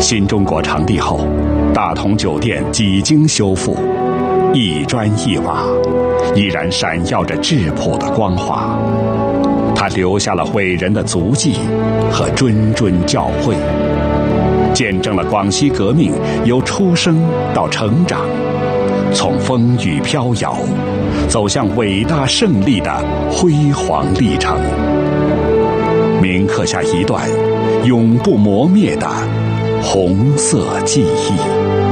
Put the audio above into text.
新中国成立后，大同酒店几经修复，一砖一瓦依然闪耀着质朴的光华。它留下了伟人的足迹和谆谆教诲，见证了广西革命由出生到成长，从风雨飘摇走向伟大胜利的辉煌历程，铭刻下一段永不磨灭的红色记忆。